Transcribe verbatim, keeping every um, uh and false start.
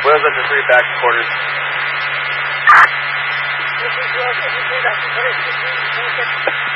Wheels up to three back quarters. This is Will fifty-three, back to quarters, fifteen,